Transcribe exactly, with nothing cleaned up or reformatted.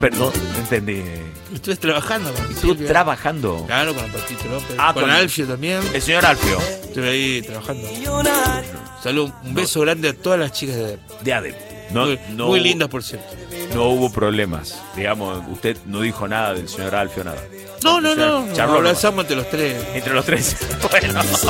Perdón, no entendí. Estuve trabajando con ¿Estuvo Silvia. trabajando? Claro, con Patito López. Ah, con, con- Alfio también. El señor Alfio, Estuve ahí trabajando. Salud, un beso grande a todas las chicas de de ADEP. No, muy, no muy hubo- lindas, por cierto. No hubo problemas. Digamos, usted no dijo nada del señor Alfio, nada. No, no, O sea, no. Nos charló nomás. abrazamos entre los tres. Entre los tres. Bueno.